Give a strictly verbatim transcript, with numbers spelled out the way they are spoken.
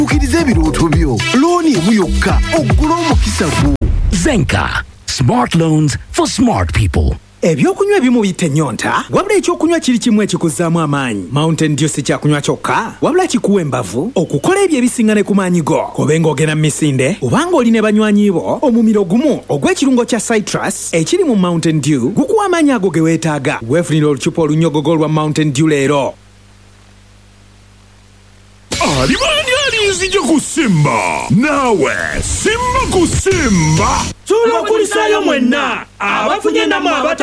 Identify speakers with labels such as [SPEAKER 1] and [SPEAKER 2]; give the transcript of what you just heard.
[SPEAKER 1] ukiriza ebirooto byo looni emu yokka oggula omukisa gwo.
[SPEAKER 2] Zenka, smart loans for smart people.
[SPEAKER 3] Ebyokunywa ebimu biyita ennyonta wabula ekyokunywa kiri kimu ekikuzzaamu amaanyi. Mountain Dew si kyakunywa kyokka wabula kikuwa embavu okukola ebyo ebisiŋŋane ku maanyi go. Obe ng'ogenda mu misinde obanga oli ne banywanyi bo, omumiro gumu ogw'ekirungo kya citrus ekiri mu Mountain Dew gukuwa amaanyi ago ge weetaaga. Weefunira olucupa olunyogogo lwa Mountain Dew leero.
[SPEAKER 4] Alibani alinzije kusimba nawe simba kusimba
[SPEAKER 5] tulo kulisayo mwenna abafunye namwe abata